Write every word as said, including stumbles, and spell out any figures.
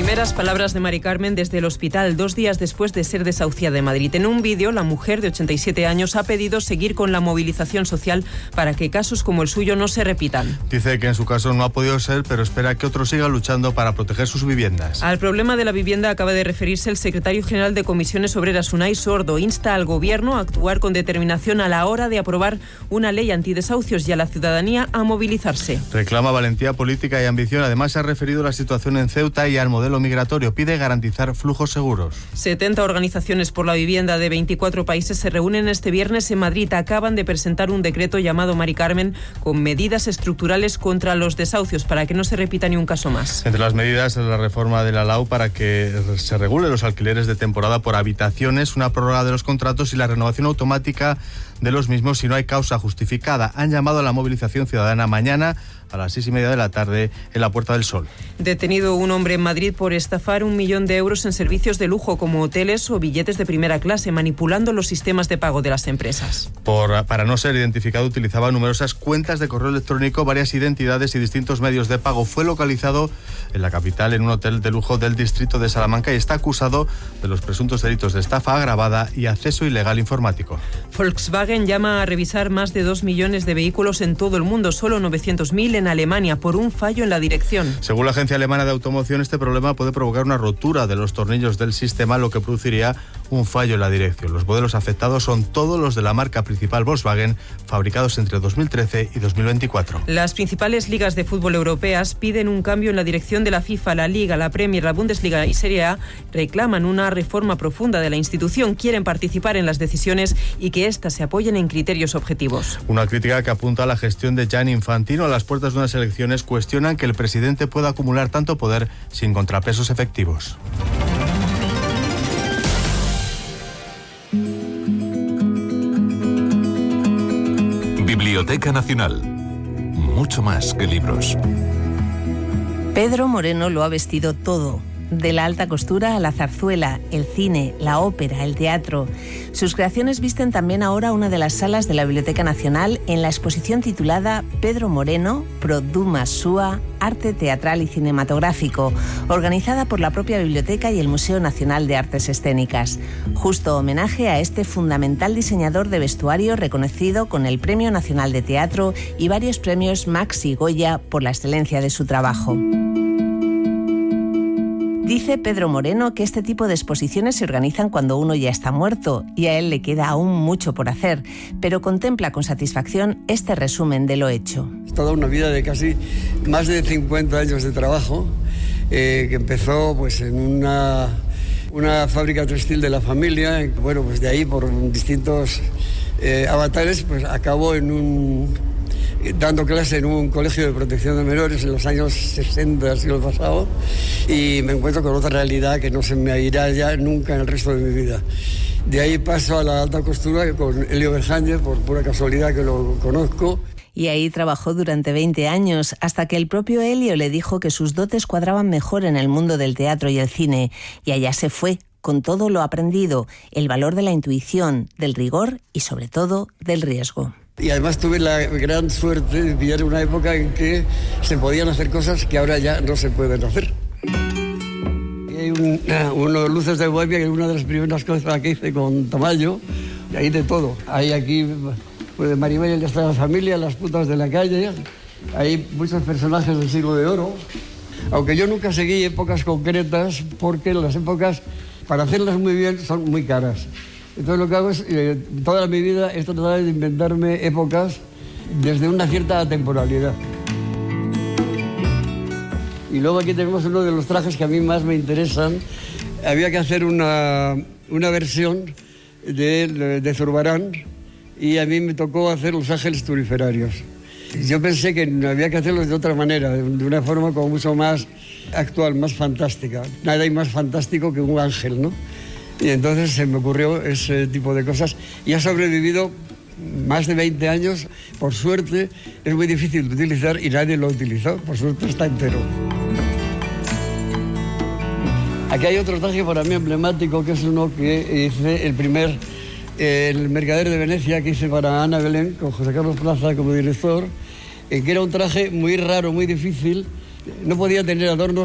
Primeras palabras de Mari Carmen desde el hospital dos días después de ser desahuciada en Madrid. En un vídeo, la mujer de ochenta y siete años ha pedido seguir con la movilización social para que casos como el suyo no se repitan. Dice que en su caso no ha podido ser, pero espera que otros sigan luchando para proteger sus viviendas. Al problema de la vivienda acaba de referirse el secretario general de Comisiones Obreras, Unai Sordo. Insta al Gobierno a actuar con determinación a la hora de aprobar una ley antidesahucios y a la ciudadanía a movilizarse. Reclama valentía política y ambición. Además, se ha referido a la situación en Ceuta y al modelo migratorio. Pide garantizar flujos seguros. setenta organizaciones por la vivienda de veinticuatro países se reúnen este viernes en Madrid. Acaban de presentar un decreto llamado Mari Carmen con medidas estructurales contra los desahucios para que no se repita ni un caso más. Entre las medidas es la reforma de la L A U para que se regule los alquileres de temporada por habitaciones, una prórroga de los contratos y la renovación automática de los mismos si no hay causa justificada. Han llamado a la movilización ciudadana mañana a las seis y media de la tarde en la Puerta del Sol. Detenido un hombre en Madrid por estafar un millón de euros en servicios de lujo como hoteles o billetes de primera clase, manipulando los sistemas de pago de las empresas. Por, para no ser identificado, utilizaba numerosas cuentas de correo electrónico, varias identidades y distintos medios de pago. Fue localizado en la capital en un hotel de lujo del distrito de Salamanca y está acusado de los presuntos delitos de estafa agravada y acceso ilegal informático. Volkswagen llama a revisar más de dos millones de vehículos en todo el mundo, solo novecientos mil en Alemania, por un fallo en la dirección. Según la agencia alemana de automoción, este problema puede provocar una rotura de los tornillos del sistema, lo que produciría un fallo en la dirección. Los modelos afectados son todos los de la marca principal Volkswagen, fabricados entre dos mil trece y dos mil veinticuatro. Las principales ligas de fútbol europeas piden un cambio en la dirección de la FIFA. La Liga, la Premier, la Bundesliga y Serie A reclaman una reforma profunda de la institución. Quieren participar en las decisiones y que éstas se apoyen en criterios objetivos. Una crítica que apunta a la gestión de Gianni Infantino. A las puertas de unas elecciones cuestionan que el presidente pueda acumular tanto poder sin contrapesos efectivos. Biblioteca Nacional. Mucho más que libros. Pedro Moreno lo ha vestido todo. De la alta costura a la zarzuela, el cine, la ópera, el teatro. Sus creaciones visten también ahora una de las salas de la Biblioteca Nacional en la exposición titulada Pedro Moreno, Produma Sua, Arte Teatral y Cinematográfico, organizada por la propia Biblioteca y el Museo Nacional de Artes Escénicas. Justo homenaje a este fundamental diseñador de vestuario reconocido con el Premio Nacional de Teatro y varios premios Max y Goya por la excelencia de su trabajo. Dice Pedro Moreno que este tipo de exposiciones se organizan cuando uno ya está muerto y a él le queda aún mucho por hacer, pero contempla con satisfacción este resumen de lo hecho. Es toda una vida de casi más de cincuenta años de trabajo, eh, que empezó pues en una, una fábrica textil de la familia. Bueno, pues de ahí por distintos eh, avatares pues acabó en un... dando clase en un colegio de protección de menores en los años sesenta del siglo pasado, y me encuentro con otra realidad que no se me irá ya nunca en el resto de mi vida. De ahí paso a la alta costura con Elio Berjáñez, por pura casualidad que lo conozco. Y ahí trabajó durante veinte años, hasta que el propio Elio le dijo que sus dotes cuadraban mejor en el mundo del teatro y el cine, y allá se fue, con todo lo aprendido, el valor de la intuición, del rigor y sobre todo del riesgo. Y además tuve la gran suerte de pillar una época en que se podían hacer cosas que ahora ya no se pueden hacer. Y hay un, unos luces de Bohemia, que es una de las primeras cosas que hice con Tamayo, y ahí de todo. Hay aquí pues, Maribel, ya está la familia, las putas de la calle, hay muchos personajes del siglo de oro. Aunque yo nunca seguí épocas concretas, porque las épocas, para hacerlas muy bien, son muy caras. Entonces lo que hago es, eh, toda mi vida, es tratar de inventarme épocas desde una cierta temporalidad. Y luego aquí tenemos uno de los trajes que a mí más me interesan. Había que hacer una, una versión de, de Zurbarán y a mí me tocó hacer los ángeles turiferarios. Yo pensé que había que hacerlos de otra manera, de una forma como mucho más actual, más fantástica. Nada hay más fantástico que un ángel, ¿no? Y entonces se me ocurrió ese tipo de cosas y ha sobrevivido más de veinte años. Por suerte es muy difícil de utilizar y nadie lo ha utilizado, por suerte está entero. Aquí hay otro traje para mí emblemático, que es uno que hice el primer, eh, el Mercader de Venecia, que hice para Ana Belén, con José Carlos Plaza como director, eh, que era un traje muy raro, muy difícil, no podía tener adornos